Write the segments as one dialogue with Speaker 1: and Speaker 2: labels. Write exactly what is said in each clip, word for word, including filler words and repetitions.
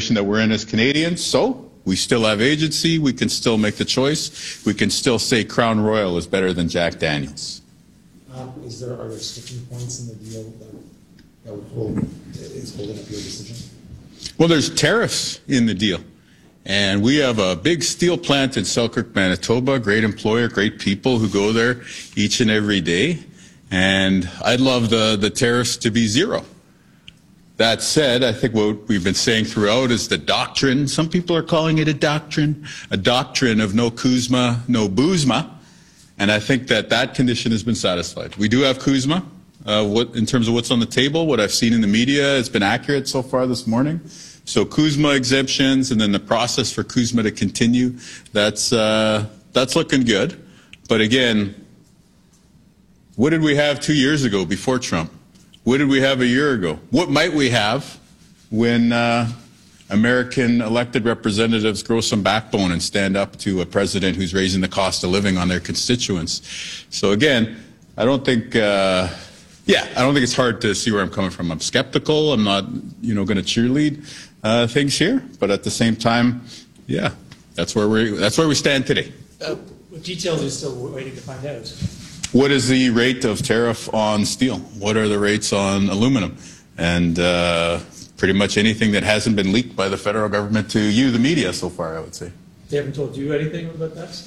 Speaker 1: situation that we're in as Canadians. So we still have agency. We can still make the choice. We can still say Crown Royal is better than Jack Daniels.
Speaker 2: Um, is there, are there sticking points in the deal that, that would hold, is holding up your decision?
Speaker 1: Well, there's tariffs in the deal. And we have a big steel plant in Selkirk, Manitoba, great employer, great people who go there each and every day. And I'd love the, the tariffs to be zero. That said, I think what we've been saying throughout is the doctrine. Some people are calling it a doctrine, a doctrine of no Kuzma, no Boozma. And I think that that condition has been satisfied. We do have Kuzma. Uh, what, in terms of what's on the table, what I've seen in the media has been accurate so far this morning. So Kuzma exemptions and then the process for Kuzma to continue, that's, uh, that's looking good. But again, what did we have two years ago before Trump? What did we have a year ago? What might we have when uh, American elected representatives grow some backbone and stand up to a president who's raising the cost of living on their constituents? So again, I don't think... Uh, Yeah, I don't think it's hard to see where I'm coming from. I'm skeptical. I'm not, you know, going to cheerlead uh, things here, but at the same time, yeah, that's where we that's where we stand today.
Speaker 3: Uh, what details are still waiting to find out?
Speaker 1: What is the rate of tariff on steel? What are the rates on aluminum? And uh, pretty much anything that hasn't been leaked by the federal government to you, the media, so far, I would say.
Speaker 3: They haven't told you anything about that?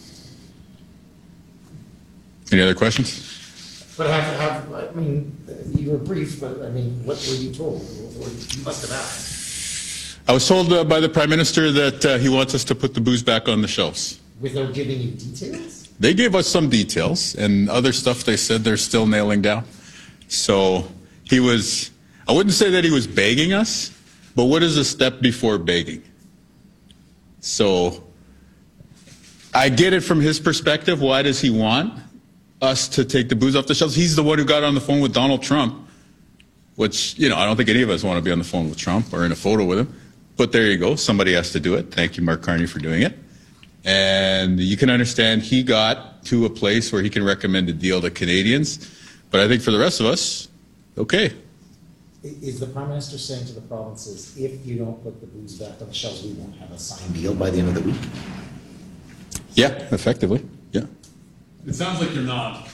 Speaker 1: Any other questions?
Speaker 2: But have, have, I mean, you were brief, but I mean, what were you told? Or you must have asked.
Speaker 1: I was told uh, by the Prime Minister that uh, he wants us to put the booze back on the shelves.
Speaker 2: Without giving you details?
Speaker 1: They gave us some details, and other stuff they said they're still nailing down. So he was, I wouldn't say that he was begging us, but what is a step before begging? So I get it from his perspective. Why does he want us to take the booze off the shelves? He's the one who got on the phone with Donald Trump, which, you know, I don't think any of us want to be on the phone with Trump or in a photo with him. But there you go. Somebody has to do it. Thank you, Mark Carney, for doing it. And you can understand he got to a place where he can recommend a deal to Canadians. But I think for the rest of us, okay.
Speaker 2: Is the Prime Minister saying to the provinces, if you don't put the booze back on the shelves, we won't have a signed deal by the end of the week?
Speaker 1: Yeah, effectively. Yeah.
Speaker 4: It sounds like you're not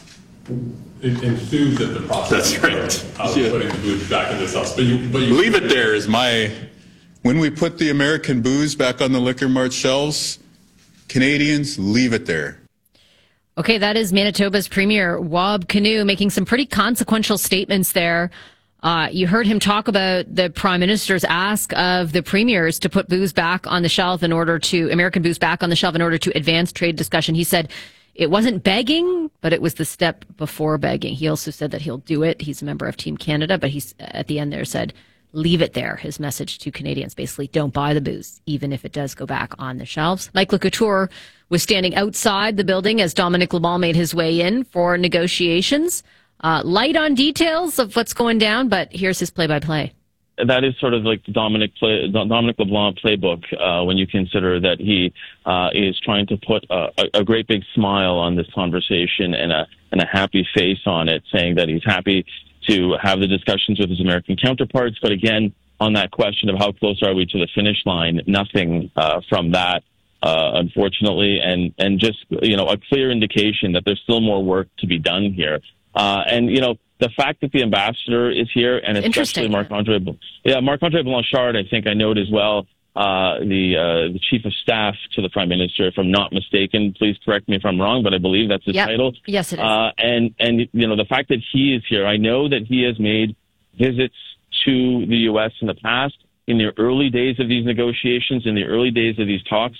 Speaker 4: enthused at the process.
Speaker 1: That's right.
Speaker 4: Of, of
Speaker 1: Yeah.
Speaker 4: putting the booze back in this house, but you, but you
Speaker 1: Leave it there is my, when we put the American booze back on the Liquor Mart shelves, Canadians, leave it there.
Speaker 5: Okay, that is Manitoba's Premier, Wab Kinew, making some pretty consequential statements there. Uh, you heard him talk about the Prime Minister's ask of the premiers to put booze back on the shelf in order to, American booze back on the shelf in order to advance trade discussion. He said it wasn't begging, but it was the step before begging. He also said that he'll do it. He's a member of Team Canada, but he's at the end there said, leave it there. His message to Canadians, basically, don't buy the booze, even if it does go back on the shelves. Mike LeCouture was standing outside the building as Dominic LeBlanc made his way in for negotiations. Uh, light on details of what's going down, but here's his play-by-play.
Speaker 6: That is sort of like the Dominic play, Dominic LeBlanc playbook uh, when you consider that he uh, is trying to put a, a great big smile on this conversation and a and a happy face on it, saying that he's happy to have the discussions with his American counterparts. But again, on that question of how close are we to the finish line, nothing uh, from that, uh, unfortunately, and and just you know a clear indication that there's still more work to be done here. Uh, and you know. The fact that the ambassador is here, and especially Marc-Andre, yeah, Marc-Andre Blanchard, I think I note as well, uh, the uh, the chief of staff to the Prime Minister, if I'm not mistaken. Please correct me if I'm wrong, but I believe that's his
Speaker 5: yep.
Speaker 6: title.
Speaker 5: Yes, it is.
Speaker 6: Uh, and and you know the fact that he is here, I know that he has made visits to the U S in the past, in the early days of these negotiations, in the early days of these talks.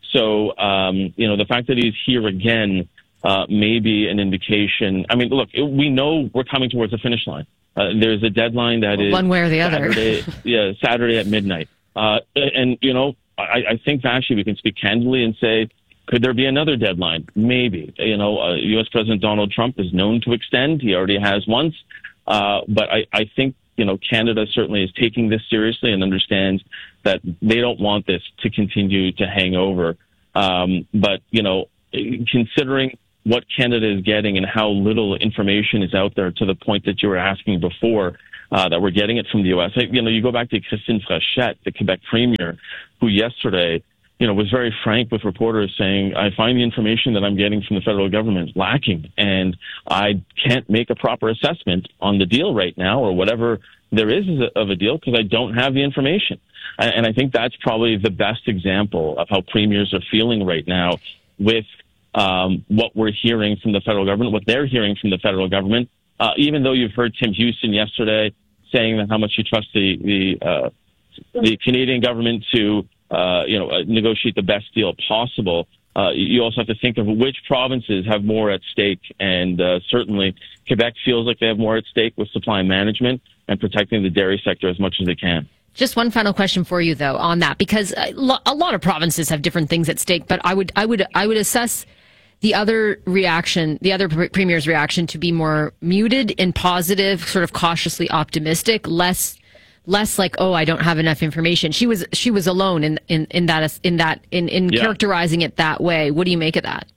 Speaker 6: So um, you know the fact that he's here again. Uh, maybe an indication. I mean, look, we know we're coming towards the finish line. Uh, there's a deadline that is
Speaker 5: one way or the
Speaker 6: Saturday,
Speaker 5: other.
Speaker 6: yeah, Saturday at midnight. Uh, and you know, I, I think actually we can speak candidly and say, could there be another deadline? Maybe. You know, uh, U S President Donald Trump is known to extend. He already has once. Uh, but I, I think you know Canada certainly is taking this seriously and understands that they don't want this to continue to hang over. Um, but you know, considering what Canada is getting and how little information is out there to the point that you were asking before, uh, that we're getting it from the U S. You know, you go back to Christine Frechette, the Quebec premier, who yesterday, you know, was very frank with reporters saying, I find the information that I'm getting from the federal government lacking, and I can't make a proper assessment on the deal right now or whatever there is of a deal because I don't have the information. And I think that's probably the best example of how premiers are feeling right now with um, what we're hearing from the federal government, what they're hearing from the federal government. Uh, even though you've heard Tim Houston yesterday saying that how much he trusts the the, uh, the Canadian government to uh, you know uh, negotiate the best deal possible, uh, you also have to think of which provinces have more at stake. And uh, certainly Quebec feels like they have more at stake with supply management and protecting the dairy sector as much as they can.
Speaker 5: Just one final question for you, though, on that, because a lot of provinces have different things at stake. But I would, I would, I would assess the other reaction, the other premier's reaction, to be more muted and positive, sort of cautiously optimistic, less, less like, oh, I don't have enough information. She was, she was alone in in in that in that in in
Speaker 6: yeah.
Speaker 5: characterizing it that way. What do you make of that?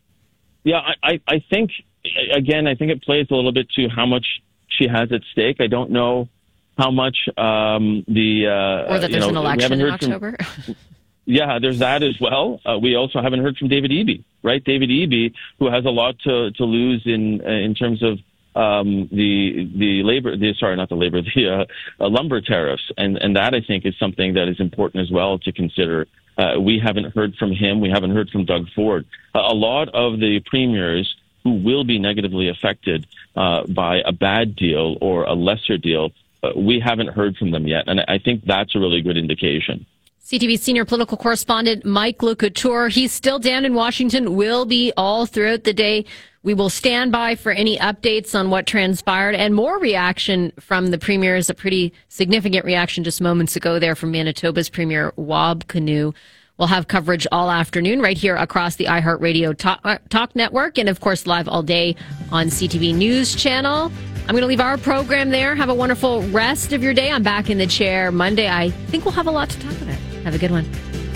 Speaker 6: Yeah, I, I think again, I think it plays a little bit to how much she has at stake. I don't know how much um, the uh,
Speaker 5: or that there's
Speaker 6: you know,
Speaker 5: an election in
Speaker 6: from,
Speaker 5: October.
Speaker 6: yeah, there's that as well. Uh, we also haven't heard from David Eby, right? David Eby, who has a lot to, to lose in in terms of um, the the labor, the, sorry, not the labor, the uh, uh, lumber tariffs, and and that I think is something that is important as well to consider. Uh, we haven't heard from him. We haven't heard from Doug Ford. Uh, a lot of the premiers who will be negatively affected uh, by a bad deal or a lesser deal, uh, we haven't heard from them yet. And I think that's a really good indication.
Speaker 5: C T V senior political correspondent Mike LeCouture, he's still down in Washington, will be all throughout the day. We will stand by for any updates on what transpired and more reaction from the premiers. A pretty significant reaction just moments ago there from Manitoba's Premier Wab Kinew. We'll have coverage all afternoon right here across the iHeartRadio Talk, uh, Talk Network and, of course, live all day on C T V News Channel. I'm going to leave our program there. Have a wonderful rest of your day. I'm back in the chair Monday. I think we'll have a lot to talk about. Have a good one.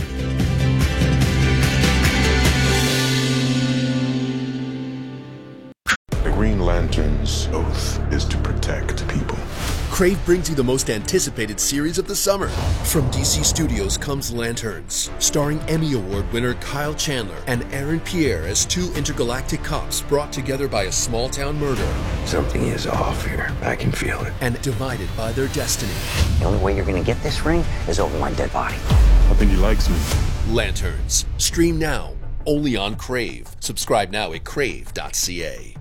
Speaker 7: The Green Lantern's oath is to protect people.
Speaker 8: Crave brings you the most anticipated series of the summer. From D C Studios comes Lanterns, starring Emmy Award winner Kyle Chandler and Aaron Pierre as two intergalactic cops brought together by a small-town murder.
Speaker 9: Something is off here. I can feel it.
Speaker 8: And divided by their destiny.
Speaker 10: The only way you're going to get this ring is over my dead body.
Speaker 7: I think he likes me.
Speaker 8: Lanterns. Stream now, only on Crave. Subscribe now at crave dot c a.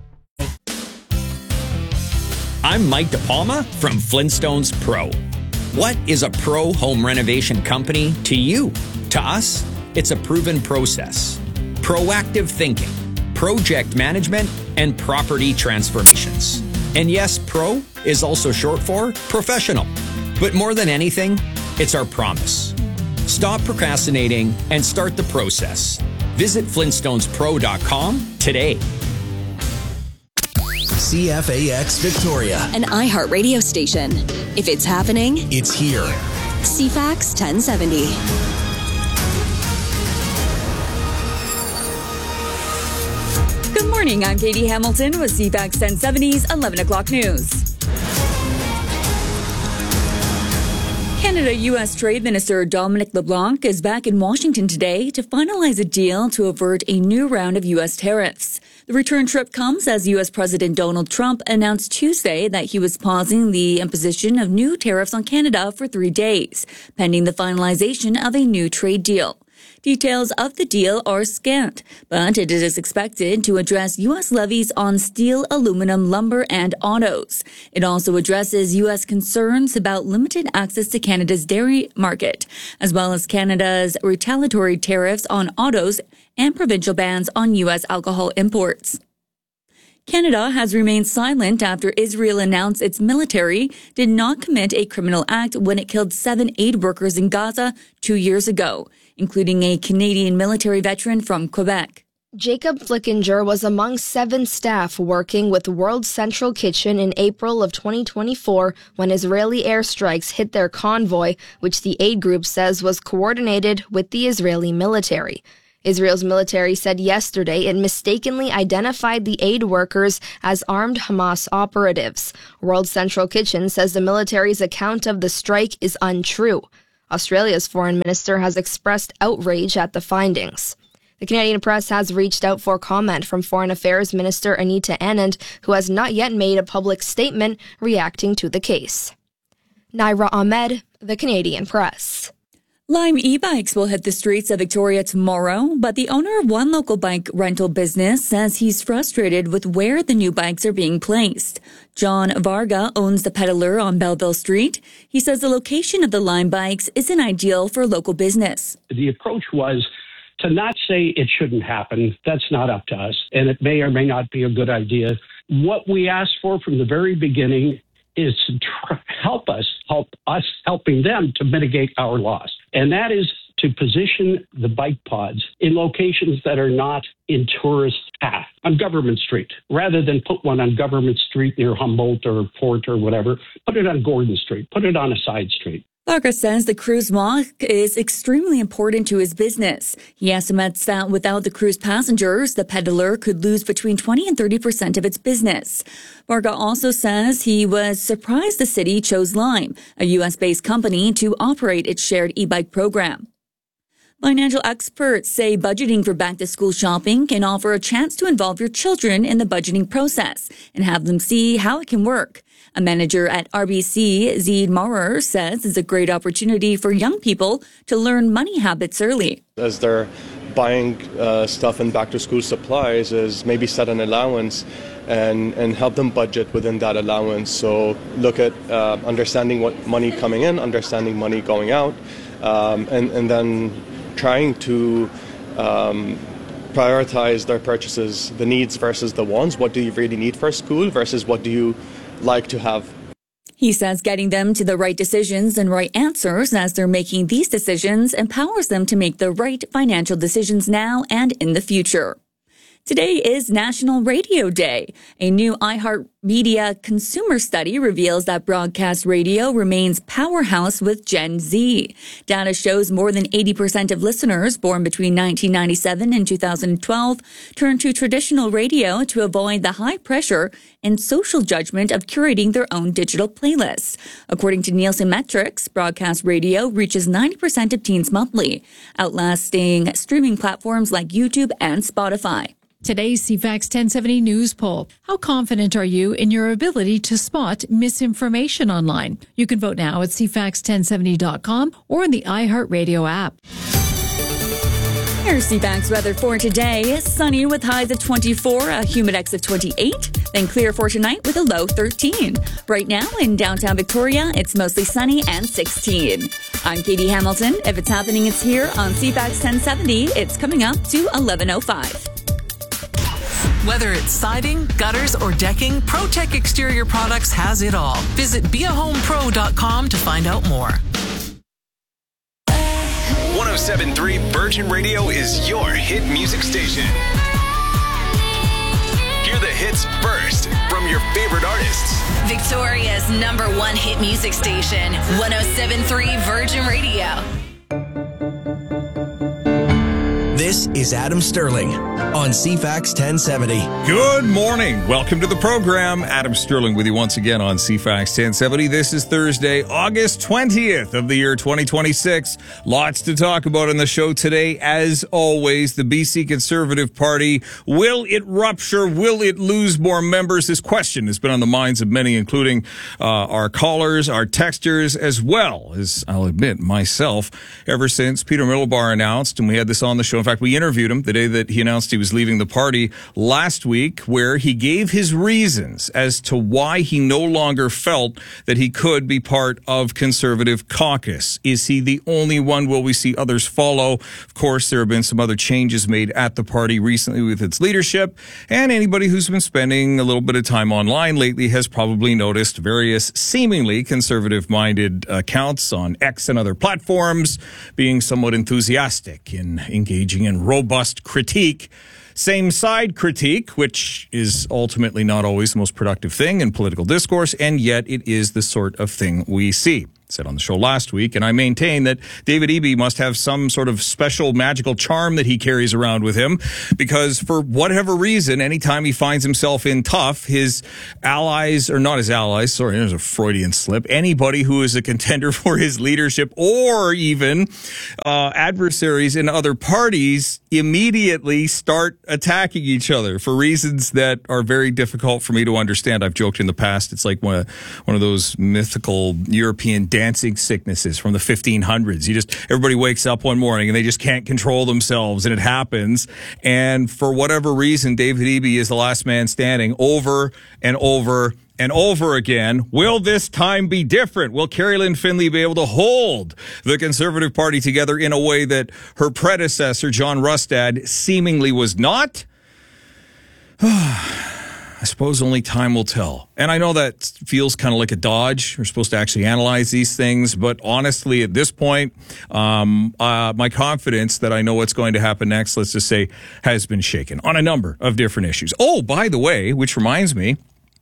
Speaker 11: I'm Mike DePalma from Flintstones Pro. What is a pro home renovation company to you? To us, it's a proven process. Proactive thinking, project management, and property transformations. And yes, pro is also short for professional. But more than anything, it's our promise. Stop procrastinating and start the process. Visit flintstones pro dot com today.
Speaker 12: C F A X Victoria,
Speaker 13: an iHeart radio station. If it's happening,
Speaker 12: it's here.
Speaker 13: C FAX ten seventy.
Speaker 14: Good morning, I'm Katie Hamilton with C FAX ten seventy's eleven o'clock news. Canada-U S Trade Minister Dominic LeBlanc is back in Washington today to finalize a deal to avert a new round of U S tariffs. The return trip comes as U S President Donald Trump announced Tuesday that he was pausing the imposition of new tariffs on Canada for three days, pending the finalization of a new trade deal. Details of the deal are scant, but it is expected to address U S levies on steel, aluminum, lumber, and autos. It also addresses U S concerns about limited access to Canada's dairy market, as well as Canada's retaliatory tariffs on autos and provincial bans on U S alcohol imports. Canada has remained silent after Israel announced its military did not commit a criminal act when it killed seven aid workers in Gaza two years ago, including a Canadian military veteran from Quebec.
Speaker 15: Jacob Flickinger was among seven staff working with World Central Kitchen in April of twenty twenty-four when Israeli airstrikes hit their convoy, which the aid group says was coordinated with the Israeli military. Israel's military said yesterday it mistakenly identified the aid workers as armed Hamas operatives. World Central Kitchen says the military's account of the strike is untrue. Australia's foreign minister has expressed outrage at the findings. The Canadian Press has reached out for comment from Foreign Affairs Minister Anita Anand, who has not yet made a public statement reacting to the case. Naira Ahmed, The Canadian Press.
Speaker 14: Lime e-bikes will hit the streets of Victoria tomorrow, but the owner of one local bike rental business says he's frustrated with where the new bikes are being placed. John Varga owns the peddler on Belleville Street. He says the location of the Lime bikes isn't ideal for local business.
Speaker 16: The approach was to not say it shouldn't happen. That's not up to us, and it may or may not be a good idea. What we asked for from the very beginning is to try, help us, help us helping them to mitigate our loss. And that is to position the bike pods in locations that are not in tourist path on Government Street. Rather than put one on Government Street near Humboldt or Fort or whatever, put it on Gordon Street, put it on a side street.
Speaker 14: Varga says the cruise walk is extremely important to his business. He estimates that without the cruise passengers, the peddler could lose between twenty and thirty percent of its business. Varga also says he was surprised the city chose Lime, a U S-based company, to operate its shared e-bike program. Financial experts say budgeting for back-to-school shopping can offer a chance to involve your children in the budgeting process and have them see how it can work. A manager at R B C, Zeed Maurer, says it's a great opportunity for young people to learn money habits early.
Speaker 17: As they're buying uh, stuff in back-to-school supplies, is maybe set an allowance and, and help them budget within that allowance. So look at uh, understanding what money coming in, understanding money going out, um, and, and then trying to um, prioritize their purchases, the needs versus the wants. What do you really need for school versus what do you like to have?
Speaker 14: He says getting them to the right decisions and right answers as they're making these decisions empowers them to make the right financial decisions now and in the future. Today is National Radio Day. A new iHeartMedia consumer study reveals that broadcast radio remains powerhouse with Gen Z. Data shows more than eighty percent of listeners born between nineteen ninety-seven and two thousand twelve turned to traditional radio to avoid the high pressure and social judgment of curating their own digital playlists. According to Nielsen Metrics, broadcast radio reaches ninety percent of teens monthly, outlasting streaming platforms like YouTube and Spotify.
Speaker 18: Today's C FAX ten seventy News Poll. How confident are you in your ability to spot misinformation online? You can vote now at C FAX ten seventy dot com or in the iHeartRadio app.
Speaker 14: Here's C FAX weather for today. Sunny with highs of twenty-four, a humid X of twenty-eight, then clear for tonight with a low thirteen. Right now in downtown Victoria, it's mostly sunny and sixteen. I'm Katie Hamilton. If it's happening, it's here on C FAX ten seventy. It's coming up to eleven oh five.
Speaker 19: Whether it's siding, gutters, or decking, ProTech Exterior Products has it all. Visit be a home pro dot com to find out more.
Speaker 20: one oh seven point three Virgin Radio is your hit music station. Hear the hits first from your favorite artists.
Speaker 21: Victoria's number one hit music station, one oh seven point three Virgin Radio.
Speaker 12: This is Adam Sterling on C FAX ten seventy.
Speaker 22: Good morning. Welcome to the program. Adam Sterling with you once again on C FAX ten seventy. This is Thursday, August twentieth of the year twenty twenty-six. Lots to talk about in the show today. As always, the B C Conservative Party. Will it rupture? Will it lose more members? This question has been on the minds of many, including uh, our callers, our texters, as well as, I'll admit, myself, ever since Peter Middlebar announced, and we had this on the show. In fact, we interviewed him the day that he announced he was leaving the party last week, where he gave his reasons as to why he no longer felt that he could be part of Conservative caucus. Is he the only one? Will we see others follow? Of course, there have been some other changes made at the party recently with its leadership, and anybody who's been spending a little bit of time online lately has probably noticed various seemingly conservative-minded accounts on X and other platforms being somewhat enthusiastic in engaging in robust critique, same-side critique, which is ultimately not always the most productive thing in political discourse, and yet it is the sort of thing we see. said on the show last week, and I maintain that David Eby must have some sort of special magical charm that he carries around with him, because for whatever reason, anytime he finds himself in tough, his allies, or not his allies, sorry, there's a Freudian slip, anybody who is a contender for his leadership or even uh, adversaries in other parties immediately start attacking each other for reasons that are very difficult for me to understand. I've joked in the past, it's like one of, one of those mythical European dancing sicknesses from the fifteen hundreds. You just, everybody wakes up one morning and they just can't control themselves, and it happens. And for whatever reason, David Eby is the last man standing over and over and over again. Will this time be different? Will Carrie Lynn Finley be able to hold the Conservative Party together in a way that her predecessor, John Rustad, seemingly was not? I suppose only time will tell. And I know that feels kind of like a dodge. We're supposed to actually analyze these things. But honestly, at this point, um, uh, my confidence that I know what's going to happen next, let's just say, has been shaken on a number of different issues. Oh, by the way, which reminds me,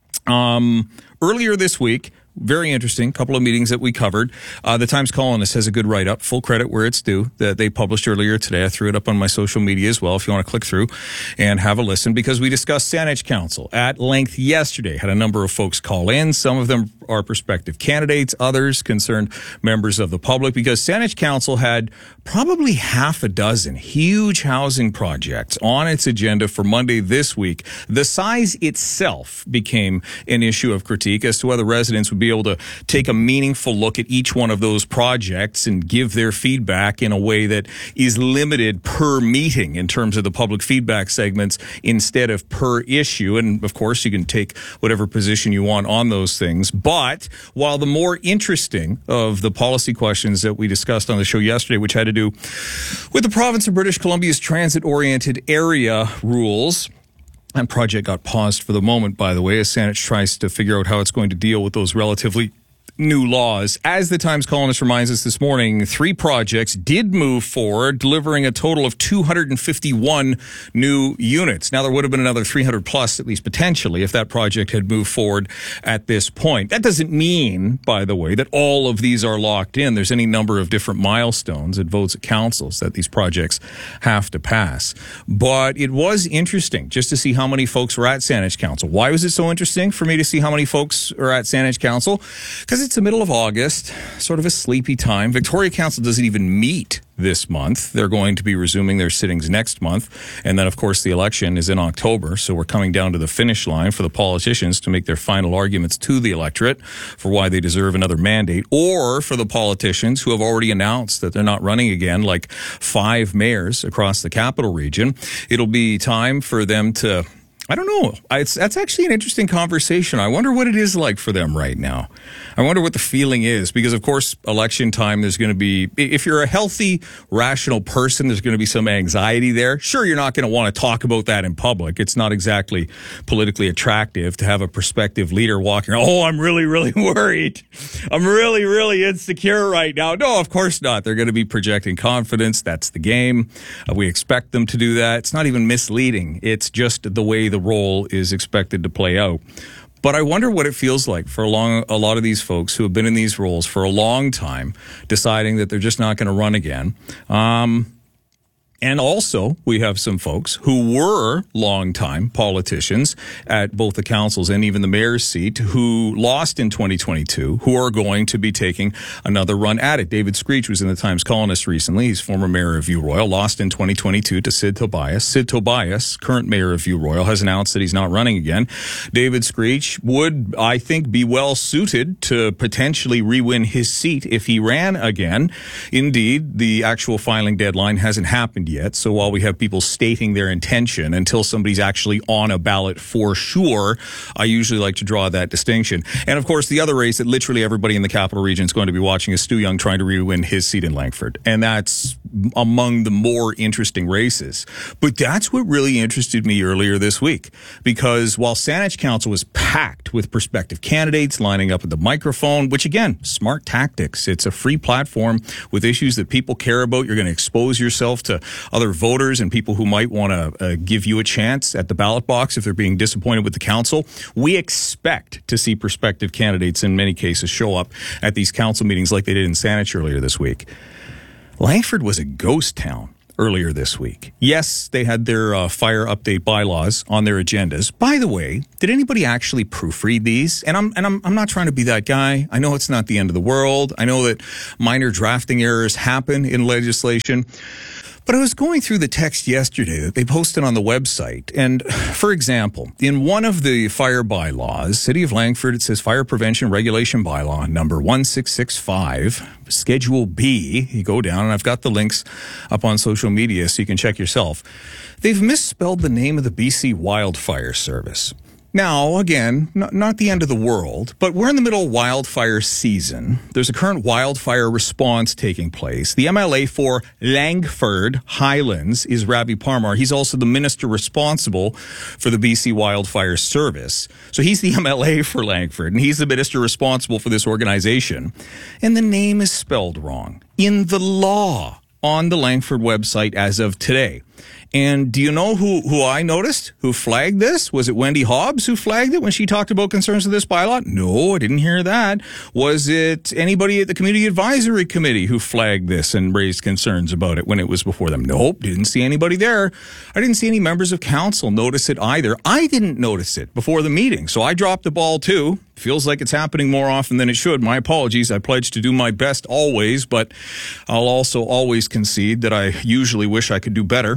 Speaker 22: um, earlier this week, very interesting couple of meetings that we covered. Uh, the Times Colonist has a good write-up, full credit where it's due, that they published earlier today. I threw it up on my social media as well if you want to click through and have a listen, because we discussed Saanich Council at length yesterday. Had a number of folks call in. Some of them are prospective candidates, others concerned members of the public, because Saanich Council had probably half a dozen huge housing projects on its agenda for Monday this week. The size itself became an issue of critique as to whether residents would be able to take a meaningful look at each one of those projects and give their feedback in a way that is limited per meeting in terms of the public feedback segments instead of per issue. And of course, you can take whatever position you want on those things. But while the more interesting of the policy questions that we discussed on the show yesterday, which had to do with the province of British Columbia's transit-oriented area rules, that project got paused for the moment, by the way, as Saanich tries to figure out how it's going to deal with those relatively new laws. As the Times Colonist reminds us this morning, three projects did move forward, delivering a total of two hundred fifty-one new units. Now, there would have been another three hundred plus, at least potentially, if that project had moved forward at this point. That doesn't mean, by the way, that all of these are locked in. There's any number of different milestones at votes at councils that these projects have to pass. But it was interesting just to see how many folks were at Saanich Council. Why was it so interesting for me to see how many folks are at Saanich Council? Because it's the middle of August, sort of a sleepy time. Victoria Council doesn't even meet this month. They're going to be resuming their sittings next month. And then, of course, the election is in October. So we're coming down to the finish line for the politicians to make their final arguments to the electorate for why they deserve another mandate, or for the politicians who have already announced that they're not running again, like five mayors across the capital region. It'll be time for them to, I don't know. It's, that's actually an interesting conversation. I wonder what it is like for them right now. I wonder what the feeling is, because, of course, election time, there's going to be, if you're a healthy, rational person, there's going to be some anxiety there. Sure, you're not going to want to talk about that in public. It's not exactly politically attractive to have a prospective leader walking around, oh, I'm really, really worried. I'm really, really insecure right now. No, of course not. They're going to be projecting confidence. That's the game. Uh, we expect them to do that. It's not even misleading. It's just the way the role is expected to play out. But I wonder what it feels like for a, long, a lot of these folks who have been in these roles for a long time, deciding that they're just not going to run again. Um, And also, we have some folks who were longtime politicians at both the councils and even the mayor's seat who lost in twenty twenty-two, who are going to be taking another run at it. David Screech was in the Times Colonist recently. He's former mayor of View Royal, lost in twenty twenty-two to Sid Tobias. Sid Tobias, current mayor of View Royal, has announced that he's not running again. David Screech would, I think, be well suited to potentially re-win his seat if he ran again. Indeed, the actual filing deadline hasn't happened yet. Yet. So while we have people stating their intention, until somebody's actually on a ballot for sure, I usually like to draw that distinction. And of course, the other race that literally everybody in the capital region is going to be watching is Stu Young trying to re-win his seat in Langford. And that's among the more interesting races. But that's what really interested me earlier this week, because while Saanich Council was packed with prospective candidates lining up at the microphone, which again, smart tactics. It's a free platform with issues that people care about. You're going to expose yourself to other voters and people who might want to uh, give you a chance at the ballot box if they're being disappointed with the council. We expect to see prospective candidates in many cases show up at these council meetings like they did in Saanich earlier this week. Langford was a ghost town earlier this week. Yes, they had their uh, fire update bylaws on their agendas. By the way, did anybody actually proofread these? And I'm and I'm I'm not trying to be that guy. I know it's not the end of the world. I know that minor drafting errors happen in legislation. But I was going through the text yesterday that they posted on the website. And for example, in one of the fire bylaws, City of Langford, it says Fire Prevention Regulation Bylaw number one six six five, Schedule B. You go down, and I've got the links up on social media so you can check yourself. They've misspelled the name of the B C Wildfire Service. Now, again, not, not the end of the world, but we're in the middle of wildfire season. There's a current wildfire response taking place. The M L A for Langford Highlands is Ravi Parmar. He's also the minister responsible for the B C Wildfire Service. So he's the M L A for Langford, and he's the minister responsible for this organization. And the name is spelled wrong in the law on the Langford website as of today. And do you know who, who I noticed who flagged this? Was it Wendy Hobbs who flagged it when she talked about concerns with this bylaw? No, I didn't hear that. Was it anybody at the Community Advisory Committee who flagged this and raised concerns about it when it was before them? Nope, didn't see anybody there. I didn't see any members of council notice it either. I didn't notice it before the meeting, so I dropped the ball too. Feels like it's happening more often than it should. My apologies. I pledge to do my best always, but I'll also always concede that I usually wish I could do better.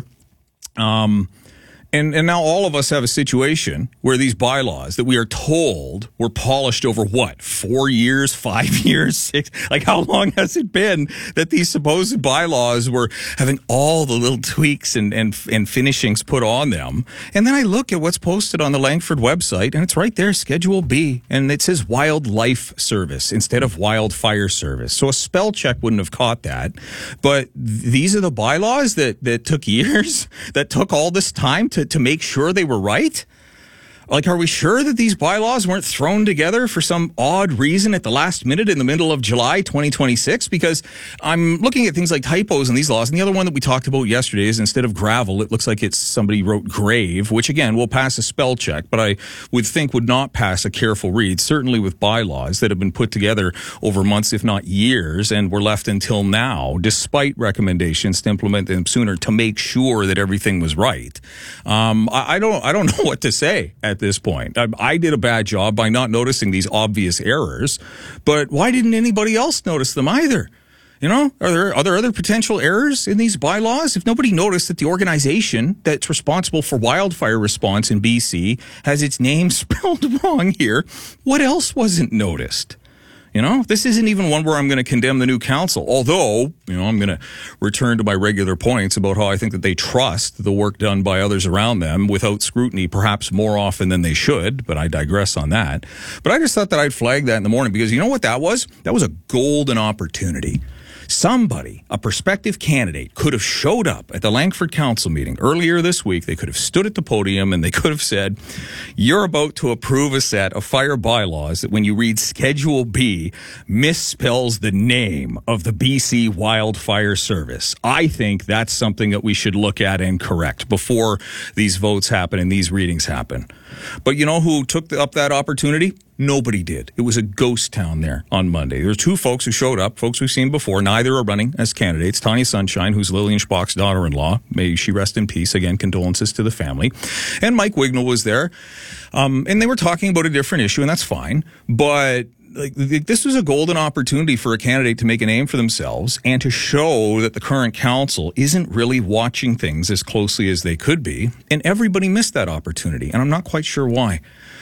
Speaker 22: Um, and, and now all of us have a situation where these bylaws that we are told were polished over what, four years, five years, six, like how long has it been that these supposed bylaws were having all the little tweaks and, and, and finishings put on them? And then I look at what's posted on the Langford website and it's right there, Schedule B, and it says Wildlife Service instead of Wildfire Service. So a spell check wouldn't have caught that. But these are the bylaws that, that took years, that took all this time to to make sure they were right? Like, are we sure that these bylaws weren't thrown together for some odd reason at the last minute in the middle of July twenty twenty-six? Because I'm looking at things like typos in these laws. And the other one that we talked about yesterday is instead of gravel, it looks like it's somebody wrote grave, which again will pass a spell check, but I would think would not pass a careful read, certainly with bylaws that have been put together over months, if not years, and were left until now, despite recommendations to implement them sooner to make sure that everything was right. Um, I, I don't, I don't know what to say at this point. I, I did a bad job by not noticing these obvious errors, but why didn't anybody else notice them either? You know, are there, are there other potential errors in these bylaws? If nobody noticed that the organization that's responsible for wildfire response in B C has its name spelled wrong here, what else wasn't noticed? You know, this isn't even one where I'm going to condemn the new council, although, you know, I'm going to return to my regular points about how I think that they trust the work done by others around them without scrutiny, perhaps more often than they should, but I digress on that. But I just thought that I'd flag that in the morning because you know what that was? That was a golden opportunity. Somebody, a prospective candidate, could have showed up at the Langford Council meeting earlier this week. They could have stood at the podium and they could have said, you're about to approve a set of fire bylaws that when you read Schedule B, misspells the name of the B C Wildfire Service. I think that's something that we should look at and correct before these votes happen and these readings happen. But you know who took up that opportunity? Nobody did. It was a ghost town there on Monday. There were two folks who showed up, folks we've seen before. Neither are running as candidates. Tanya Sunshine, who's Lillian Spock's daughter-in-law. May she rest in peace. Again, condolences to the family. And Mike Wignall was there. Um, and they were talking about a different issue, and that's fine. But like, this was a golden opportunity for a candidate to make a name for themselves and to show that the current council isn't really watching things as closely as they could be. And everybody missed that opportunity. And I'm not quite sure why.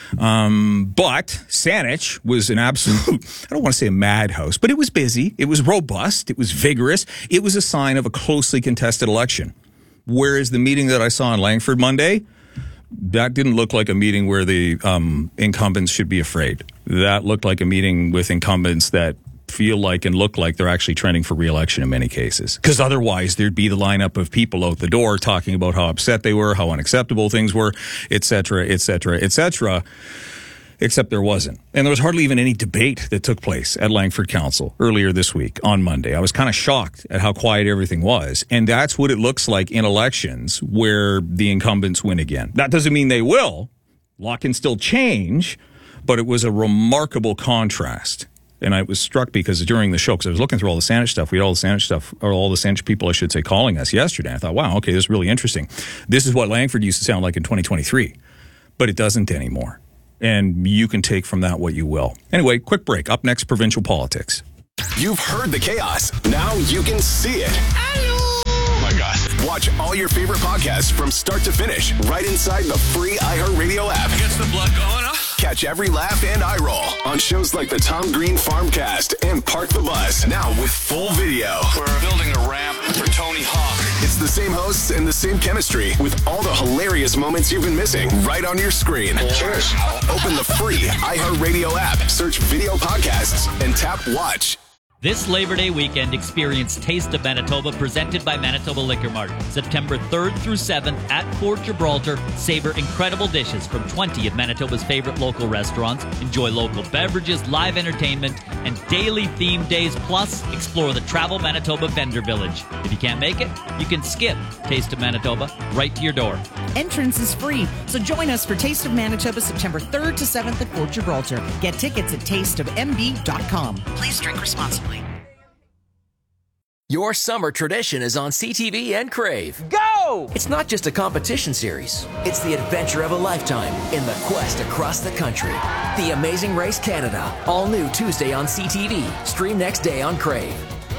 Speaker 22: Um, but Saanich was an absolute, I don't want to say a madhouse, but it was busy. It was robust. It was vigorous. It was a sign of a closely contested election. Whereas the meeting that I saw in Langford Monday, that didn't look like a meeting where the um, incumbents should be afraid. That looked like a meeting with incumbents that feel like and look like they're actually trending for re-election in many cases. Because otherwise there'd be the lineup of people out the door talking about how upset they were, how unacceptable things were, et cetera, et cetera, et cetera. Except there wasn't. And there was hardly even any debate that took place at Langford Council earlier this week on Monday. I was kind of shocked at how quiet everything was. And that's what it looks like in elections where the incumbents win again. That doesn't mean they will. Law can still change, but it was a remarkable contrast. And I was struck because during the show, because I was looking through all the Saanich stuff, we had all the Saanich stuff, or all the Saanich people, I should say, calling us yesterday. I thought, wow, okay, this is really interesting. This is what Langford used to sound like in twenty twenty-three, but it doesn't anymore. And you can take from that what you will. Anyway, quick break. Up next, provincial politics.
Speaker 20: You've heard the chaos. Now you can see it. Oh my God. Watch all your favorite podcasts from start to finish right inside the free iHeartRadio app.
Speaker 2: Gets the blood going, huh?
Speaker 20: Catch every laugh and eye roll on shows like the Tom Green Farmcast and Park the Bus. Now with full video.
Speaker 2: We're building a ramp for Tony Hawk.
Speaker 20: It's the same hosts and the same chemistry with all the hilarious moments you've been missing right on your screen. Cheers. Open the free iHeartRadio app, search video podcasts, and tap watch.
Speaker 3: This Labor Day weekend, experience Taste of Manitoba presented by Manitoba Liquor Mart. September third through seventh at Fort Gibraltar. Savor incredible dishes from twenty of Manitoba's favorite local restaurants. Enjoy local beverages, live entertainment, and daily theme days. Plus, explore the Travel Manitoba Vendor Village. If you can't make it, you can skip Taste of Manitoba right to your door.
Speaker 23: Entrance is free, so join us for Taste of Manitoba September third to seventh at Fort Gibraltar. Get tickets at taste of m b dot com. Please drink responsibly.
Speaker 24: Your summer tradition is on C T V and Crave. Go! It's not just a competition series. It's the adventure of a lifetime in the quest across the country. The Amazing Race Canada. All new Tuesday on C T V. Stream next day on Crave.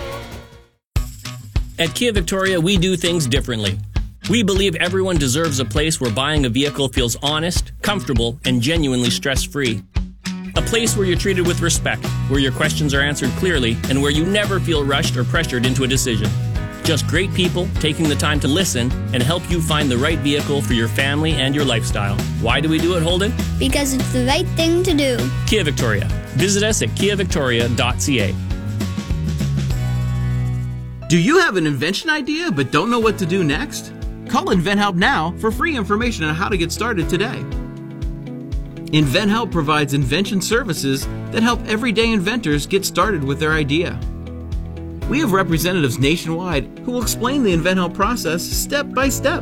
Speaker 25: At Kia Victoria, we do things differently. We believe everyone deserves a place where buying a vehicle feels honest, comfortable, and genuinely stress-free. A place where you're treated with respect, where your questions are answered clearly, and where you never feel rushed or pressured into a decision. Just great people taking the time to listen and help you find the right vehicle for your family and your lifestyle. Why do we do it, Holden?
Speaker 26: Because it's the right thing to do.
Speaker 25: Kia Victoria. Visit us at kia victoria dot c a.
Speaker 27: Do you have an invention idea but don't know what to do next? Call InventHelp now for free information on how to get started today. InventHelp provides invention services that help everyday inventors get started with their idea. We have representatives nationwide who will explain the InventHelp process step by step.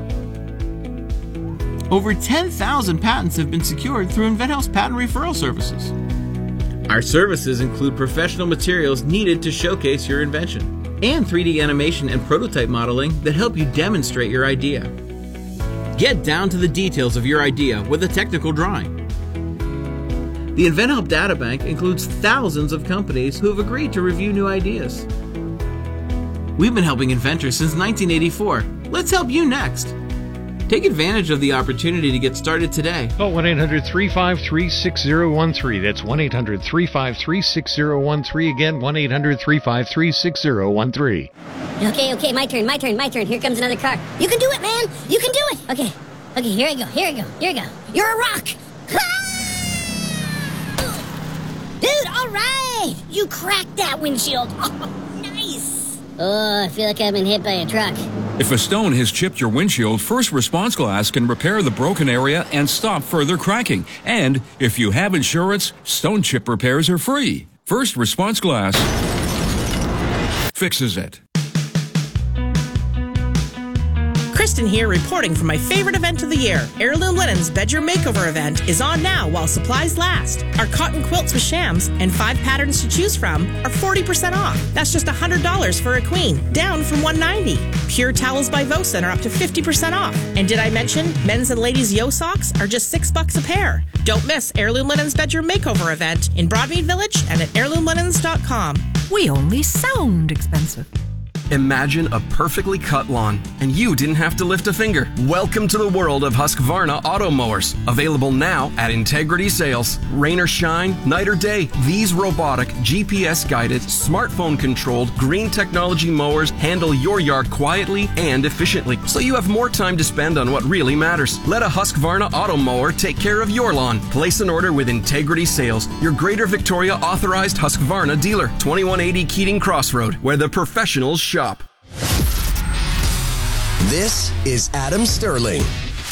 Speaker 27: Over ten thousand patents have been secured through InventHelp's patent referral services. Our services include professional materials needed to showcase your invention and three D animation and prototype modeling that help you demonstrate your idea. Get down to the details of your idea with a technical drawing. The InventHelp Databank includes thousands of companies who have agreed to review new ideas. We've been helping inventors since nineteen eighty-four. Let's help you next. Take advantage of the opportunity to get started today.
Speaker 28: Call one eight hundred three five three six zero one three. That's one eight hundred three five three six zero one three. Again, one eight hundred three five three six zero one three.
Speaker 29: Okay, okay, my turn, my turn, my turn. Here comes another car. You can do it, man. You can do it. Okay, okay, here I go, here I go, here I go. You're a rock. Dude, all right! You cracked that windshield. Oh, nice. Oh, I feel like I've been hit by a truck.
Speaker 30: If a stone has chipped your windshield, First Response Glass can repair the broken area and stop further cracking. And if you have insurance, stone chip repairs are free. First Response Glass fixes it.
Speaker 23: Kristen here, reporting for my favorite event of the year. Heirloom Linen's Bedroom Makeover event is on now while supplies last. Our cotton quilts with shams and five patterns to choose from are forty percent off. That's just one hundred dollars for a queen, down from one hundred ninety dollars. Pure towels by Vosen are up to fifty percent off. And did I mention men's and ladies' yo socks are just six bucks a pair? Don't miss Heirloom Linen's Bedroom Makeover event in Broadmead Village and at heirloom linens dot com.
Speaker 31: We only sound expensive.
Speaker 32: Imagine a perfectly cut lawn, and you didn't have to lift a finger. Welcome to the world of Husqvarna Auto Mowers. Available now at Integrity Sales. Rain or shine, night or day, these robotic, G P S-guided, smartphone-controlled, green technology mowers handle your yard quietly and efficiently, so you have more time to spend on what really matters. Let a Husqvarna Auto Mower take care of your lawn. Place an order with Integrity Sales, your Greater Victoria authorized Husqvarna dealer. twenty-one eighty Keating Crossroad, where the professionals shop.
Speaker 12: This is Adam Sterling.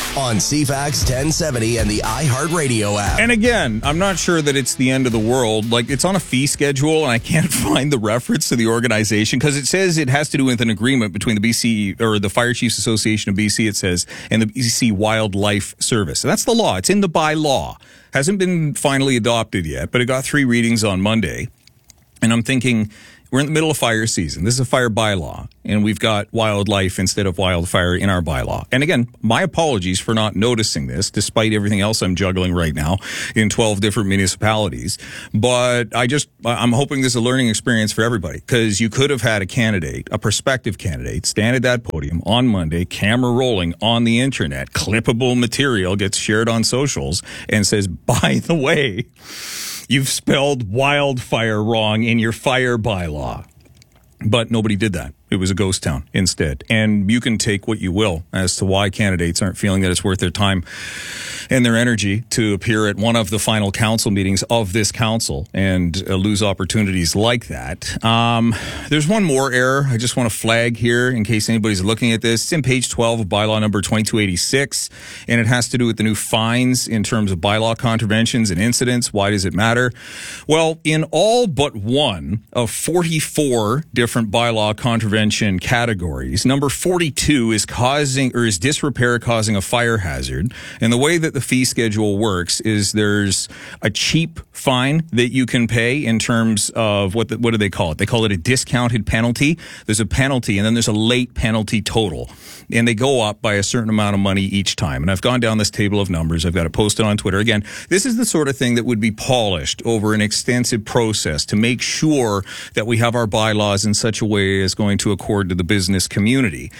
Speaker 12: on C FAX ten seventy and the iHeartRadio app.
Speaker 22: And again, I'm not sure that it's the end of the world. Like, it's on a fee schedule, and I can't find the reference to the organization because it says it has to do with an agreement between the B C or the Fire Chiefs Association of B C, it says, and the B C Wildlife Service. And that's the law. It's in the bylaw. Hasn't been finally adopted yet, but it got three readings on Monday. And I'm thinking, we're in the middle of fire season. This is a fire bylaw, and we've got wildlife instead of wildfire in our bylaw. And again, my apologies for not noticing this, despite everything else I'm juggling right now in twelve different municipalities. But I just, I'm hoping this is a learning experience for everybody, because you could have had a candidate, a prospective candidate, stand at that podium on Monday, camera rolling on the internet, clippable material gets shared on socials, and says, by the way, you've spelled wildfire wrong in your fire bylaw. But nobody did that. It was a ghost town instead. And you can take what you will as to why candidates aren't feeling that it's worth their time and their energy to appear at one of the final council meetings of this council and uh, lose opportunities like that. Um, there's one more error I just want to flag here in case anybody's looking at this. It's in page twelve of bylaw number twenty-two eighty-six, and it has to do with the new fines in terms of bylaw contraventions and incidents. Why does it matter? Well, in all but one of forty-four different bylaw contraventions categories, number forty-two is causing or is disrepair causing a fire hazard. And the way that the fee schedule works is there's a cheap fine that you can pay in terms of what the, what do they call it? They call it a discounted penalty. There's a penalty, and then there's a late penalty total. And they go up by a certain amount of money each time. And I've gone down this table of numbers. I've got it posted on Twitter. Again, this is the sort of thing that would be polished over an extensive process to make sure that we have our bylaws in such a way as going to accord to the business community.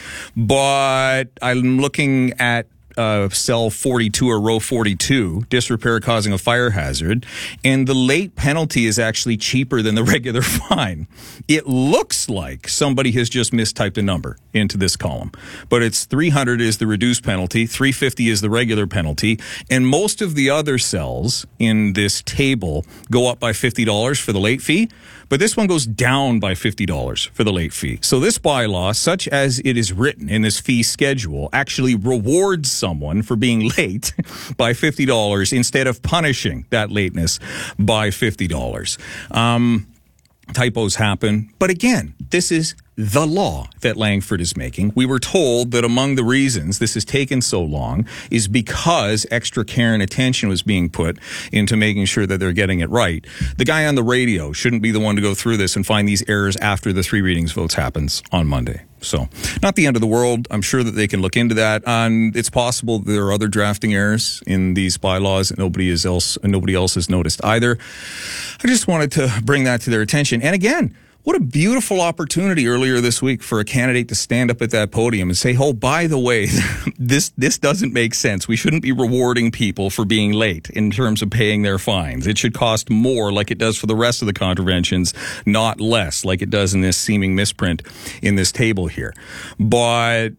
Speaker 22: But I'm looking at Uh, cell forty-two or row forty-two, disrepair causing a fire hazard, and the late penalty is actually cheaper than the regular fine. It looks like somebody has just mistyped a number into this column, but it's three hundred is the reduced penalty, three hundred fifty is the regular penalty, and most of the other cells in this table go up by fifty dollars for the late fee, but this one goes down by fifty dollars for the late fee. So this bylaw, such as it is written in this fee schedule, actually rewards someone for being late by fifty dollars instead of punishing that lateness by fifty dollars. Um, typos happen. But again, this is the law that Langford is making. We were told that among the reasons this has taken so long is because extra care and attention was being put into making sure that they're getting it right. The guy on the radio shouldn't be the one to go through this and find these errors after the three readings votes happens on Monday. So not the end of the world. I'm sure that they can look into that. Um, it's possible there are other drafting errors in these bylaws that nobody is else, nobody else has noticed either. I just wanted to bring that to their attention. And again, what a beautiful opportunity earlier this week for a candidate to stand up at that podium and say, oh, by the way, this this doesn't make sense. We shouldn't be rewarding people for being late in terms of paying their fines. It should cost more like it does for the rest of the contraventions, not less like it does in this seeming misprint in this table here. But,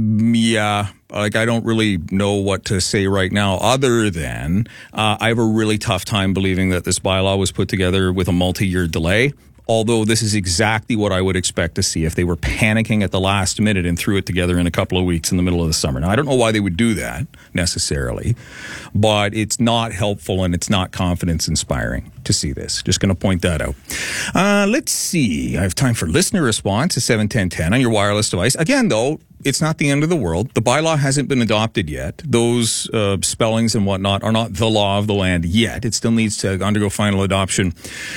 Speaker 22: yeah, like I don't really know what to say right now other than uh, I have a really tough time believing that this bylaw was put together with a multi-year delay. Although this is exactly what I would expect to see if they were panicking at the last minute and threw it together in a couple of weeks in the middle of the summer. Now, I don't know why they would do that necessarily, but it's not helpful and it's not confidence inspiring to see this. Just going to point that out. Uh, let's see. I have time for listener response to seven ten ten on your wireless device. Again, though, it's not the end of the world. The bylaw hasn't been adopted yet. Those uh, spellings and whatnot are not the law of the land yet. It still needs to undergo final adoption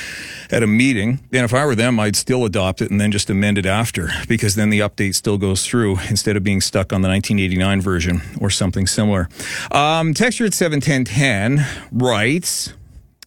Speaker 22: at a meeting. And if I were them, I'd still adopt it and then just amend it after, because then the update still goes through instead of being stuck on the nineteen eighty-nine version or something similar. Um, texture at seven ten ten writes,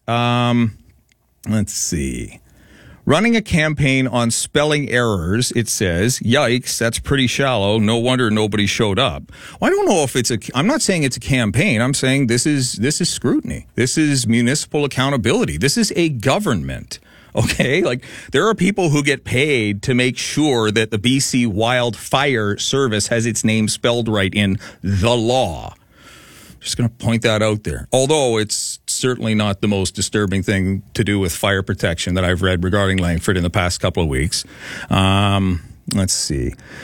Speaker 22: um, let's see. Running a campaign on spelling errors, it says, yikes, that's pretty shallow. No wonder nobody showed up. Well, I don't know if it's a, I'm not saying it's a campaign. I'm saying this is, this is scrutiny. This is municipal accountability. This is a government. Okay, like there are people who get paid to make sure that the B C Wildfire Service has its name spelled right in the law. Just going to point that out there. Although it's certainly not the most disturbing thing to do with fire protection that I've read regarding Langford in the past couple of weeks. Um, let's see.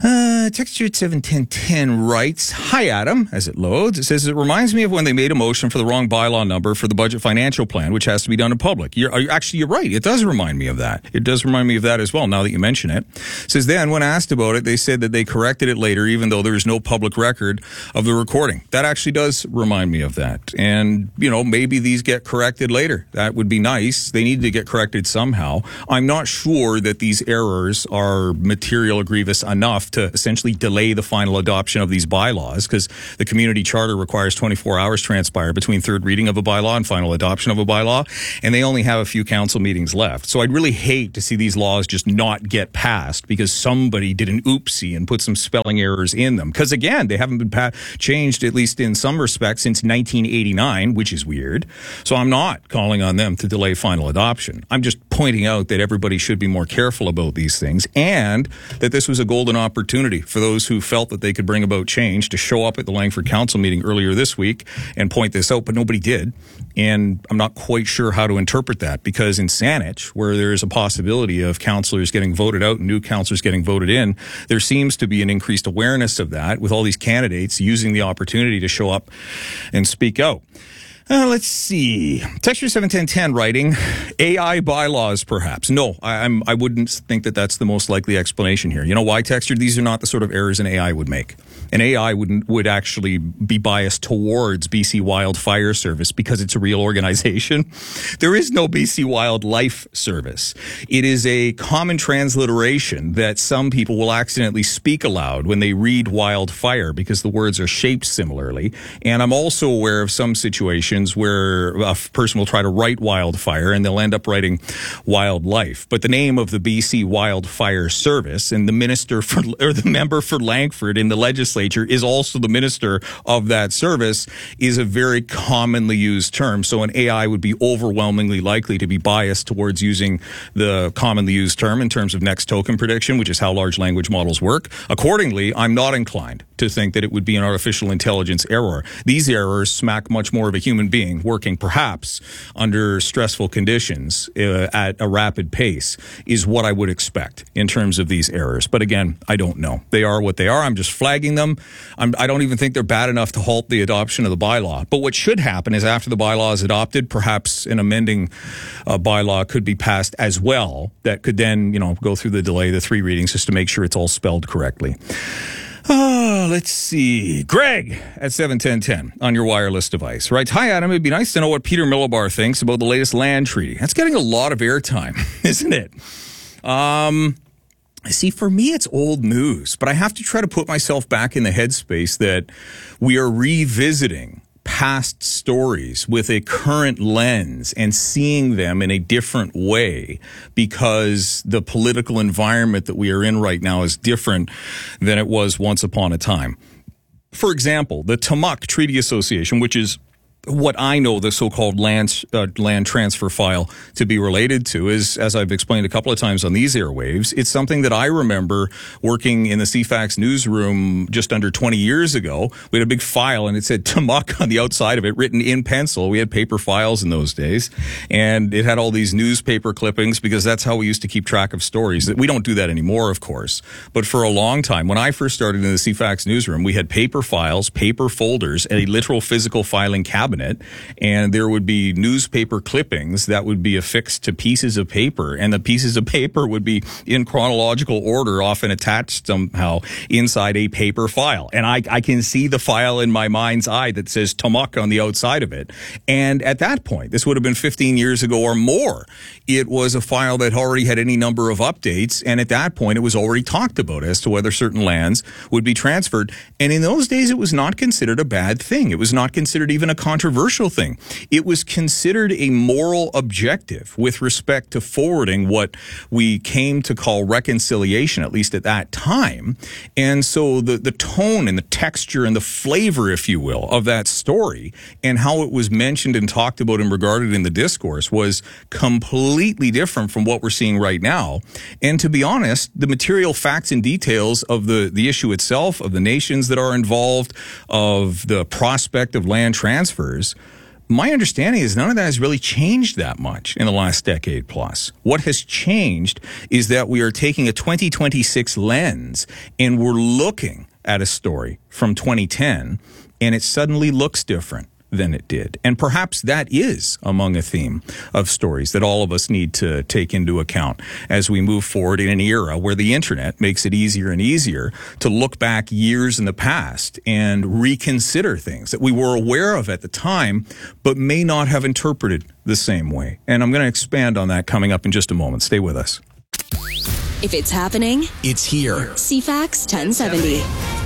Speaker 22: Uh, texture at seven ten ten writes, "Hi, Adam," as it loads. It says, "It reminds me of when they made a motion for the wrong bylaw number for the budget financial plan, which has to be done in public." You're, actually, you're right. It does remind me of that. It does remind me of that as well, now that you mention it. It says, "Then, when asked about it, they said that they corrected it later, even though there is no public record of the recording." That actually does remind me of that. And, you know, maybe these get corrected later. That would be nice. They need to get corrected somehow. I'm not sure that these errors are material or grievous enough to essentially delay the final adoption of these bylaws, because the community charter requires twenty-four hours transpire between third reading of a bylaw and final adoption of a bylaw, and they only have a few council meetings left. So I'd really hate to see these laws just not get passed because somebody did an oopsie and put some spelling errors in them. Because again, they haven't been pa- changed, at least in some respects, since nineteen eighty-nine, which is weird. So I'm not calling on them to delay final adoption. I'm just pointing out that everybody should be more careful about these things, and that this was a golden opportunity for those who felt that they could bring about change to show up at the Langford Council meeting earlier this week and point this out, but nobody did. And I'm not quite sure how to interpret that, because in Saanich, where there is a possibility of councillors getting voted out and new councillors getting voted in, there seems to be an increased awareness of that, with all these candidates using the opportunity to show up and speak out. Uh, let's see. Texture seven ten ten writing, A I bylaws, perhaps. No, I, I'm, I wouldn't think that that's the most likely explanation here. You know why, Texture? These are not the sort of errors an A I would make. An A I would would actually be biased towards B C Wildfire Service because it's a real organization. There is no B C Wildlife Service. It is a common transliteration that some people will accidentally speak aloud when they read wildfire because the words are shaped similarly. And I'm also aware of some situations where a person will try to write wildfire and they'll end up writing wildlife. But the name of the B C Wildfire Service, and the minister for, or the member for Langford in the legislature is also the minister of that service, is a very commonly used term. So an A I would be overwhelmingly likely to be biased towards using the commonly used term in terms of next token prediction, which is how large language models work. Accordingly, I'm not inclined to think that it would be an artificial intelligence error. These errors smack much more of a human being working perhaps under stressful conditions uh, at a rapid pace is what I would expect in terms of these errors. But again, I don't know. They are what they are. I'm just flagging them. I'm, I don't even think they're bad enough to halt the adoption of the bylaw. But what should happen is after the bylaw is adopted, perhaps an amending uh, bylaw could be passed as well that could then, you know, go through the delay, the three readings, just to make sure it's all spelled correctly. Oh, let's see. Greg at seven ten ten on your wireless device, right? Hi, Adam. It'd be nice to know what Peter Millibar thinks about the latest land treaty. That's getting a lot of airtime, isn't it? Um, see, for me, it's old news, but I have to try to put myself back in the headspace that we are revisiting past stories with a current lens and seeing them in a different way because the political environment that we are in right now is different than it was once upon a time. For example, the Tumuk Treaty Association, which is what I know the so-called land uh, land transfer file to be related to, is, as I've explained a couple of times on these airwaves, it's something that I remember working in the C FAX newsroom just under twenty years ago. We had a big file and it said Tumuk on the outside of it, written in pencil. We had paper files in those days, and it had all these newspaper clippings because that's how we used to keep track of stories. We don't do that anymore, of course. But for a long time, when I first started in the C FAX newsroom, we had paper files, paper folders, and a literal physical filing cabinet. And there would be newspaper clippings that would be affixed to pieces of paper, and the pieces of paper would be in chronological order, often attached somehow inside a paper file. And I, I can see the file in my mind's eye that says Tumuk on the outside of it. And at that point, this would have been fifteen years ago or more, it was a file that already had any number of updates. And at that point, it was already talked about as to whether certain lands would be transferred. And in those days, it was not considered a bad thing. It was not considered even a controversial thing. It was considered a moral objective with respect to forwarding what we came to call reconciliation, at least at that time. And so the, the tone and the texture and the flavor, if you will, of that story and how it was mentioned and talked about and regarded in the discourse was completely different from what we're seeing right now. And to be honest, the material facts and details of the, the issue itself, of the nations that are involved, of the prospect of land transfers, My understanding is none of that has really changed that much in the last decade plus. What has changed is that we are taking a twenty twenty-six lens and we're looking at a story from twenty ten and it suddenly looks different than it did. And perhaps that is among a theme of stories that all of us need to take into account as we move forward in an era where the internet makes it easier and easier to look back years in the past and reconsider things that we were aware of at the time, but may not have interpreted the same way. And I'm going to expand on that coming up in just a moment. Stay with us.
Speaker 1: If it's happening,
Speaker 12: it's here.
Speaker 1: C FAX ten seventy.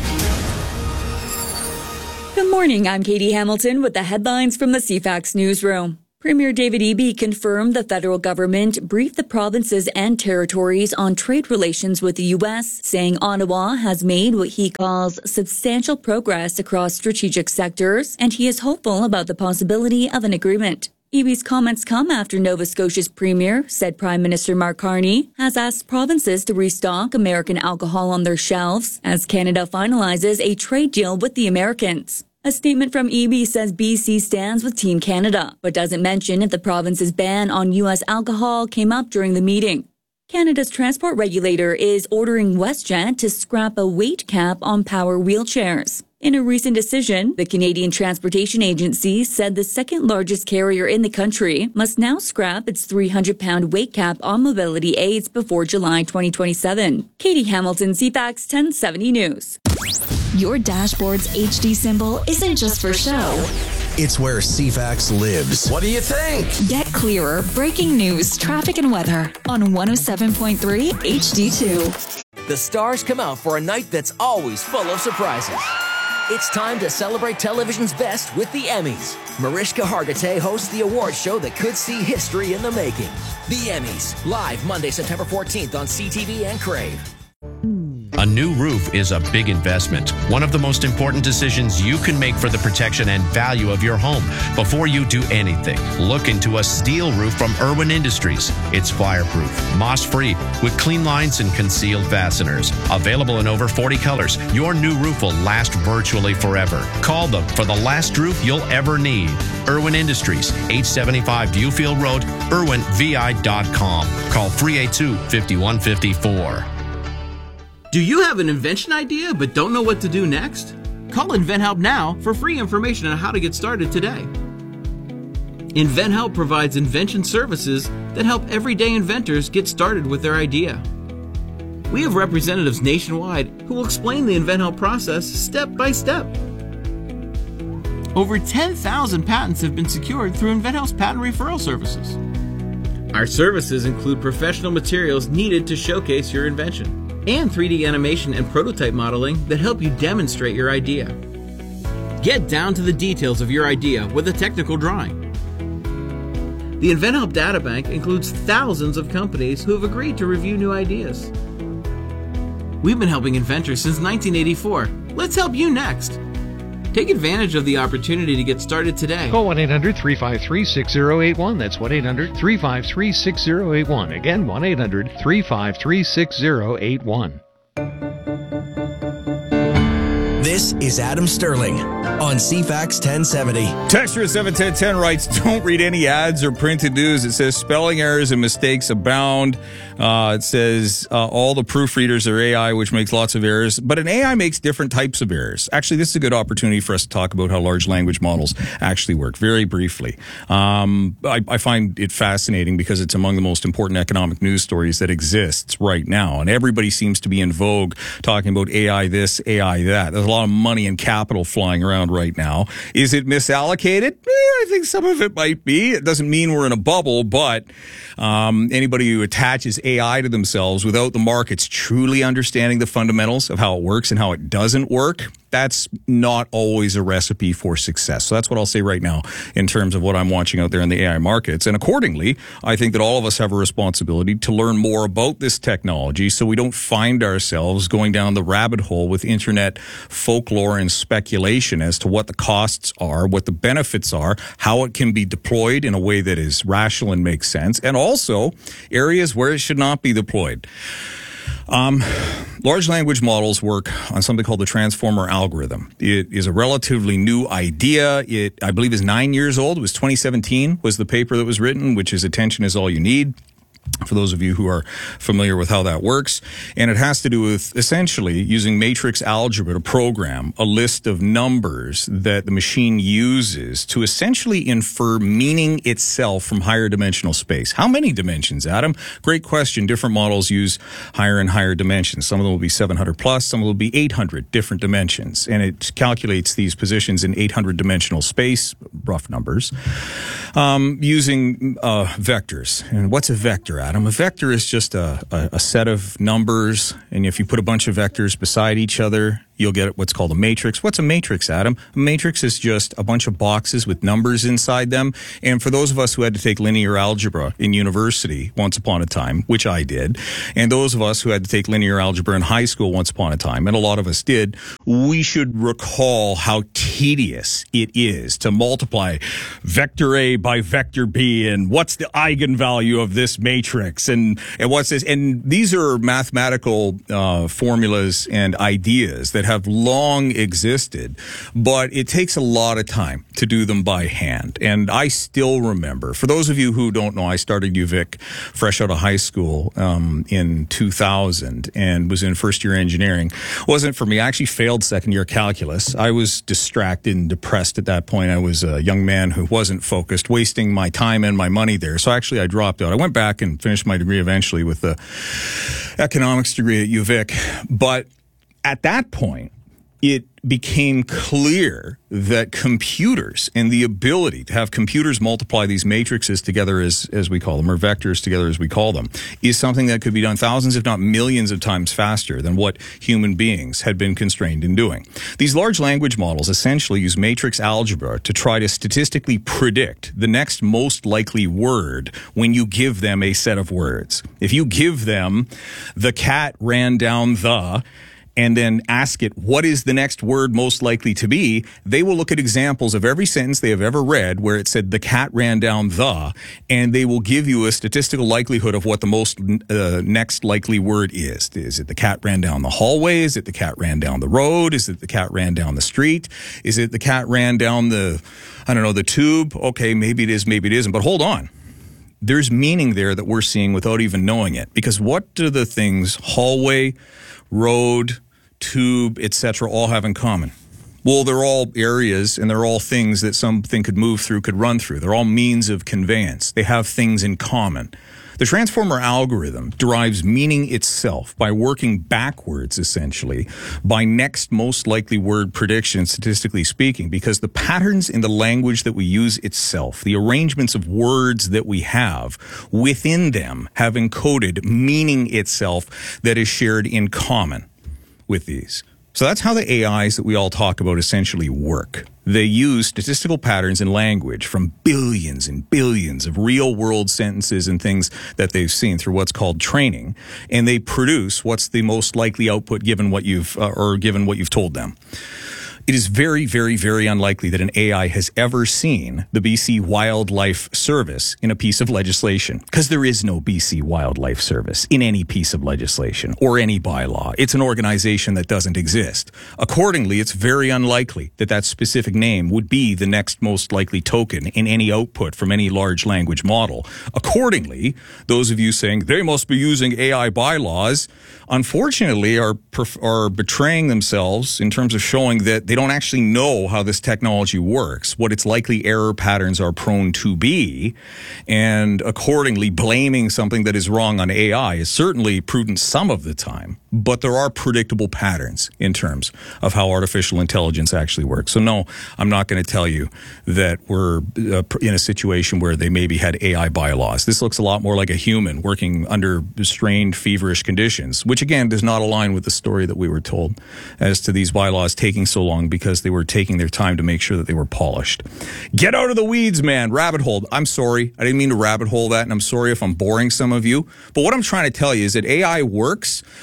Speaker 14: Good morning, I'm Katie Hamilton with the headlines from the C FAX newsroom. Premier David Eby confirmed the federal government briefed the provinces and territories on trade relations with the U S, saying Ottawa has made what he calls substantial progress across strategic sectors, and he is hopeful about the possibility of an agreement. Eby's comments come after Nova Scotia's premier, said Prime Minister Mark Carney, has asked provinces to restock American alcohol on their shelves as Canada finalizes a trade deal with the Americans. A statement from Eby says B C stands with Team Canada, but doesn't mention if the province's ban on U S alcohol came up during the meeting. Canada's transport regulator is ordering WestJet to scrap a weight cap on power wheelchairs. In a recent decision, the Canadian Transportation Agency said the second largest carrier in the country must now scrap its three hundred pound weight cap on mobility aids before July twenty twenty-seven. Katie Hamilton, C FAX ten seventy News.
Speaker 31: Your dashboard's H D symbol isn't just for show.
Speaker 12: It's where C FAX lives.
Speaker 31: What do you think? Get clearer breaking news, traffic, and weather on one oh seven point three H D two.
Speaker 24: The stars come out for a night that's always full of surprises. It's time to celebrate television's best with the Emmys. Mariska Hargitay hosts the award show that could see history in the making. The Emmys, live Monday, September fourteenth on C T V and Crave.
Speaker 4: A new roof is a big investment, one of the most important decisions you can make for the protection and value of your home. Before you do anything, look into a steel roof from Irwin Industries. It's fireproof, moss-free, with clean lines and concealed fasteners. Available in over forty colors, your new roof will last virtually forever. Call them for the last roof you'll ever need. Irwin Industries, eight seventy-five Viewfield Road, irwin v i dot com. Call three eight two, five one five four.
Speaker 27: Do you have an invention idea but don't know what to do next? Call InventHelp now for free information on how to get started today. InventHelp provides invention services that help everyday inventors get started with their idea. We have representatives nationwide who will explain the InventHelp process step by step. Over ten thousand patents have been secured through InventHelp's patent referral services. Our services include professional materials needed to showcase your invention, and three D animation and prototype modeling that help you demonstrate your idea. Get down to the details of your idea with a technical drawing. The InventHelp Databank includes thousands of companies who have agreed to review new ideas. We've been helping inventors since nineteen eighty-four. Let's help you next. Take advantage of the opportunity to get started today.
Speaker 28: Call one eight hundred, three five three, six zero eight one. That's one eight hundred, three five three, six zero eight one. Again, one eight hundred, three five three, six zero eight one.
Speaker 12: This is Adam Sterling on C FAX ten seventy.
Speaker 22: Texture seven ten ten writes, don't read any ads or printed news. It says spelling errors and mistakes abound. Uh, it says uh, all the proofreaders are A I, which makes lots of errors. But an A I makes different types of errors. Actually, this is a good opportunity for us to talk about how large language models actually work, very briefly. Um, I, I find it fascinating because it's among the most important economic news stories that exists right now. And everybody seems to be in vogue talking about A I this, A I that. There's a lot of money and capital flying around right now. Is it misallocated? Eh, I think some of it might be. It doesn't mean we're in a bubble, but um, anybody who attaches A I to themselves without the markets truly understanding the fundamentals of how it works and how it doesn't work, that's not always a recipe for success. So that's what I'll say right now in terms of what I'm watching out there in the A I markets. And accordingly, I think that all of us have a responsibility to learn more about this technology so we don't find ourselves going down the rabbit hole with internet folklore and speculation as to what the costs are, what the benefits are, how it can be deployed in a way that is rational and makes sense, and also areas where it should not be deployed. Um, large language models work on something called the transformer algorithm. It is a relatively new idea. It, I believe, is nine years old. It was twenty seventeen was the paper that was written, which is attention is all you need, for those of you who are familiar with how that works. And it has to do with essentially using matrix algebra to program a list of numbers that the machine uses to essentially infer meaning itself from higher dimensional space. How many dimensions, Adam? Great question. Different models use higher and higher dimensions. Some of them will be seven hundred plus, some will be eight hundred different dimensions. And it calculates these positions in eight hundred dimensional space, rough numbers, um, using uh, vectors. And what's a vector, Adam? A vector is just a, a, a set of numbers, and if you put a bunch of vectors beside each other, you'll get what's called a matrix. What's a matrix, Adam? A matrix is just a bunch of boxes with numbers inside them. And for those of us who had to take linear algebra in university once upon a time, which I did, and those of us who had to take linear algebra in high school once upon a time, and a lot of us did, we should recall how tedious it is to multiply vector A by vector B, and what's the eigenvalue of this matrix, and, and what's this? And these are mathematical uh, formulas and ideas that have long existed, but it takes a lot of time to do them by hand. And I still remember, for those of you who don't know, I started U V I C fresh out of high school um, in two thousand and was in first year engineering. Wasn't for me. I actually failed second year calculus. I was distracted and depressed at that point. I was a young man who wasn't focused, wasting my time and my money there. So actually I dropped out. I went back and finished my degree eventually with the economics degree at U V I C. But at that point, it became clear that computers and the ability to have computers multiply these matrices together, as, as we call them, or vectors together as we call them, is something that could be done thousands, if not millions of times faster than what human beings had been constrained in doing. These large language models essentially use matrix algebra to try to statistically predict the next most likely word when you give them a set of words. If you give them the cat ran down the, and then ask it, what is the next word most likely to be, they will look at examples of every sentence they have ever read where it said the cat ran down the, and they will give you a statistical likelihood of what the most uh, next likely word is. Is it the cat ran down the hallway? Is it the cat ran down the road? Is it the cat ran down the street? Is it the cat ran down the, I don't know, the tube? Okay, maybe it is, maybe it isn't, but hold on. There's meaning there that we're seeing without even knowing it. Because what do the things hallway, road, tube, et cetera all have in common? Well, they're all areas and they're all things that something could move through, could run through. They're all means of conveyance. They have things in common. The transformer algorithm derives meaning itself by working backwards, essentially, by next most likely word prediction, statistically speaking, because the patterns in the language that we use itself, the arrangements of words that we have within them, have encoded meaning itself that is shared in common with these. So that's how the A Is that we all talk about essentially work. They use statistical patterns in language from billions and billions of real-world sentences and things that they've seen through what's called training, and they produce what's the most likely output given what you've uh, or given what you've told them. It is very, very, very unlikely that an A I has ever seen the B C Wildlife Service in a piece of legislation, because there is no B C Wildlife Service in any piece of legislation or any bylaw. It's an organization that doesn't exist. Accordingly, it's very unlikely that that specific name would be the next most likely token in any output from any large language model. Accordingly, those of you saying they must be using A I bylaws, unfortunately, are are betraying themselves in terms of showing that they don't actually know how this technology works, what its likely error patterns are prone to be, and accordingly blaming something that is wrong on A I is certainly prudent some of the time, but there are predictable patterns in terms of how artificial intelligence actually works. So no, I'm not going to tell you that we're uh, in a situation where they maybe had A I bylaws. This looks a lot more like a human working under strained, feverish conditions, which again does not align with the story that we were told as to these bylaws taking so long because they were taking their time to make sure that they were polished. Get out of the weeds, man. Rabbit hole. I'm sorry. I didn't mean to rabbit hole that, and I'm sorry if I'm boring some of you. But what I'm trying to tell you is that A I works by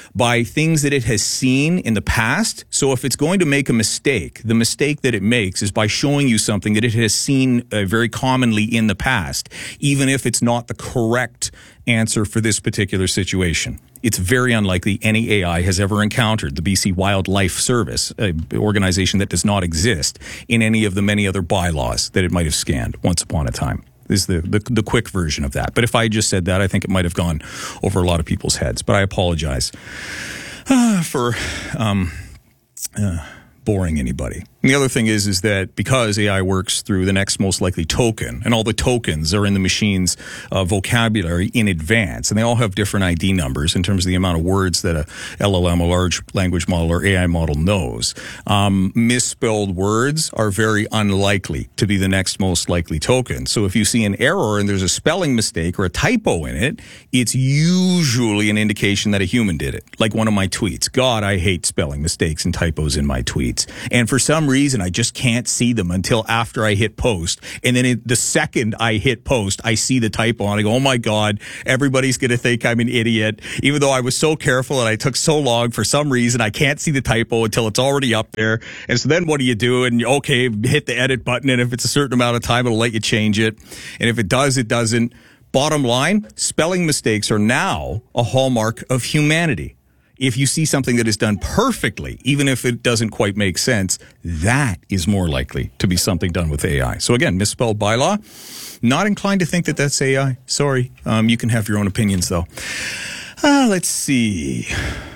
Speaker 22: by things that it has seen in the past. So if it's going to make a mistake, the mistake that it makes is by showing you something that it has seen uh, very commonly in the past, even if it's not the correct answer for this particular situation. It's very unlikely any A I has ever encountered the B C Wildlife Service, an organization that does not exist in any of the many other bylaws that it might have scanned once upon a time. This is the, the, the quick version of that. But if I just said that, I think it might have gone over a lot of people's heads. But I apologize uh, for um, uh, boring anybody. And the other thing is, is that because A I works through the next most likely token, and all the tokens are in the machine's uh, vocabulary in advance, and they all have different I D numbers in terms of the amount of words that a L L M, a large language model, or A I model knows. Um, misspelled words are very unlikely to be the next most likely token. So if you see an error and there's a spelling mistake or a typo in it, it's usually an indication that a human did it. Like one of my tweets. God, I hate spelling mistakes and typos in my tweets. And for some reason, reason I just can't see them until after I hit post. And then it, the second I hit post, I see the typo and I go, oh my God, everybody's going to think I'm an idiot. Even though I was so careful and I took so long, for some reason, I can't see the typo until it's already up there. And so then what do you do? And okay, hit the edit button. And if it's a certain amount of time, it'll let you change it. And if it does, it doesn't. Bottom line, spelling mistakes are now a hallmark of humanity. If you see something that is done perfectly, even if it doesn't quite make sense, that is more likely to be something done with A I. So again, misspelled bylaw, not inclined to think that that's A I. Sorry. Um, you can have your own opinions, though. Uh, let's see.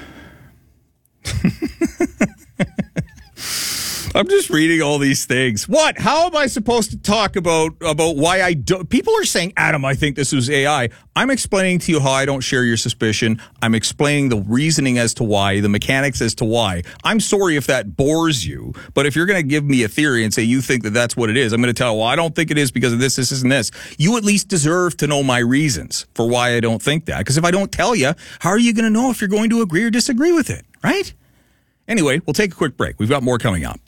Speaker 22: I'm just reading all these things. What? How am I supposed to talk about about why I don't? People are saying, Adam, I think this was A I. I'm explaining to you how I don't share your suspicion. I'm explaining the reasoning as to why, the mechanics as to why. I'm sorry if that bores you, but if you're going to give me a theory and say you think that that's what it is, I'm going to tell, well, I don't think it is because of this, this, and this. You at least deserve to know my reasons for why I don't think that. Because if I don't tell you, how are you going to know if you're going to agree or disagree with it, right? Anyway, we'll take a quick break. We've got more coming up.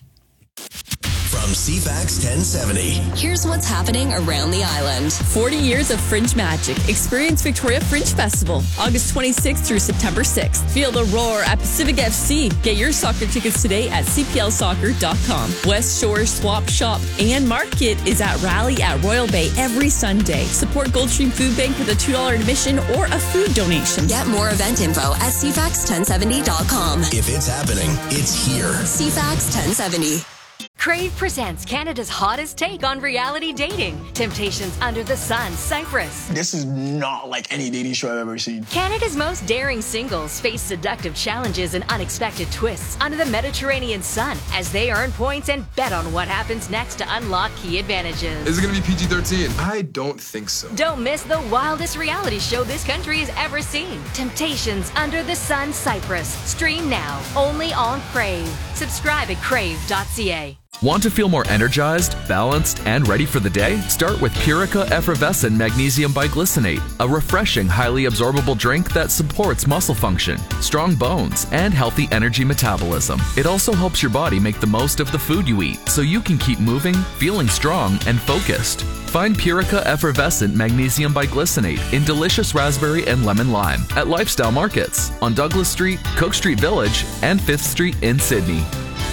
Speaker 12: From C FAX ten seventy.
Speaker 1: Here's what's happening around the island.
Speaker 14: forty years of Fringe magic. Experience Victoria Fringe Festival, August twenty-sixth through September sixth. Feel the roar at Pacific F C. Get your soccer tickets today at c p l soccer dot com. West Shore Swap Shop and Market is at Rally at Royal Bay every Sunday. Support Goldstream Food Bank with a two dollars admission or a food donation.
Speaker 1: Get more event info at c fax ten seventy dot com.
Speaker 12: If it's happening, it's here.
Speaker 1: C FAX ten seventy.
Speaker 5: Crave presents Canada's hottest take on reality dating. Temptations Under the Sun, Cyprus.
Speaker 6: This is not like any dating show I've ever seen.
Speaker 5: Canada's most daring singles face seductive challenges and unexpected twists under the Mediterranean sun as they earn points and bet on what happens next to unlock key advantages.
Speaker 6: Is it going to be P G thirteen? I don't think so.
Speaker 5: Don't miss the wildest reality show this country has ever seen. Temptations Under the Sun, Cyprus. Stream now, only on Crave. Subscribe at crave dot c a.
Speaker 7: Want to feel more energized, balanced, and ready for the day? Start with Purica Effervescent Magnesium Biglycinate, a refreshing, highly absorbable drink that supports muscle function, strong bones, and healthy energy metabolism. It also helps your body make the most of the food you eat, so you can keep moving, feeling strong, and focused. Find Purica Effervescent Magnesium Biglycinate in delicious raspberry and lemon lime at Lifestyle Markets on Douglas Street, Cook Street Village, and fifth Street in Sydney.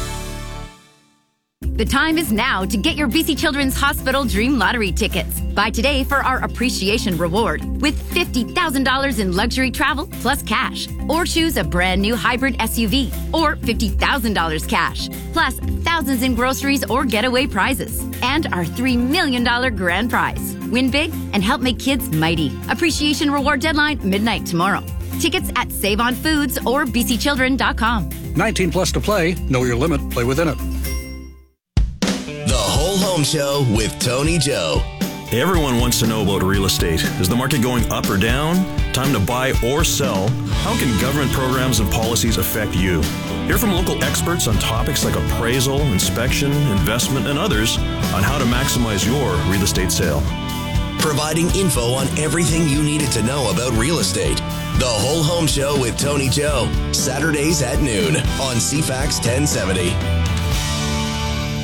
Speaker 8: The time is now to get your B C Children's Hospital Dream Lottery tickets. Buy today for our appreciation reward with fifty thousand dollars in luxury travel plus cash. Or choose a brand new hybrid S U V or fifty thousand dollars cash. Plus thousands in groceries or getaway prizes. And our three million dollars grand prize. Win big and help make kids mighty. Appreciation reward deadline midnight tomorrow. Tickets at Save On Foods or b c children dot com.
Speaker 9: nineteen plus to play. Know your limit. Play within it.
Speaker 12: The Whole Home Show with Tony Joe.
Speaker 10: Everyone wants to know about real estate. Is the market going up or down? Time to buy or sell? How can government programs and policies affect you? Hear from local experts on topics like appraisal, inspection, investment, and others on how to maximize your real estate sale.
Speaker 12: Providing info on everything you needed to know about real estate. The Whole Home Show with Tony Joe. Saturdays at noon on C FAX ten seventy.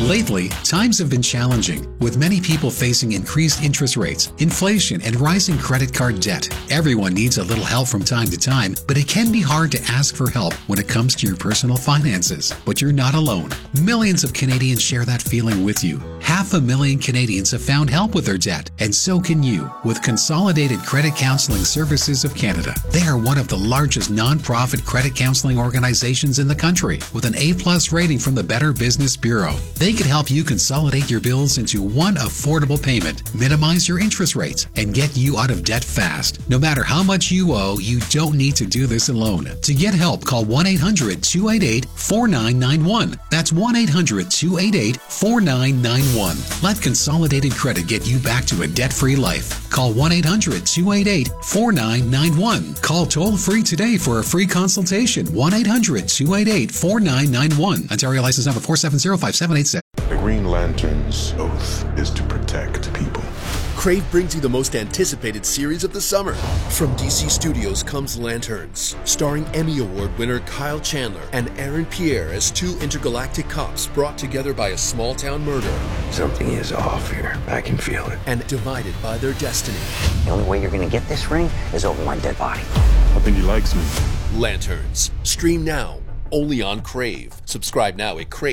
Speaker 2: Lately, times have been challenging, with many people facing increased interest rates, inflation, and rising credit card debt. Everyone needs a little help from time to time, but it can be hard to ask for help when it comes to your personal finances. But you're not alone. Millions of Canadians share that feeling with you. Half a million Canadians have found help with their debt, and so can you with Consolidated Credit Counseling Services of Canada. They are one of the largest non-profit credit counseling organizations in the country, with an A-plus rating from the Better Business Bureau. They can help you consolidate your bills into one affordable payment, minimize your interest rates, and get you out of debt fast. No matter how much you owe, you don't need to do this alone. To get help, call one eight hundred two eight eight four nine nine one. That's one eight hundred two eight eight four nine nine one. Let Consolidated Credit get you back to a debt-free life. Call one eight hundred two eight eight four nine nine one. Call toll-free today for a free consultation. one eight hundred two eight eight four nine nine one. Ontario license number four seven zero five seven eight six.
Speaker 3: The Green Lantern's oath is to protect people.
Speaker 11: Crave brings you the most anticipated series of the summer. From D C Studios comes Lanterns, starring Emmy Award winner Kyle Chandler and Aaron Pierre as two intergalactic cops brought together by a small-town murder.
Speaker 13: Something is off here. I can feel it.
Speaker 11: And divided by their destiny.
Speaker 13: The only way you're going to get this ring is over my dead body.
Speaker 3: I think he likes me.
Speaker 11: Lanterns. Stream now, only on Crave. Subscribe now at Crave.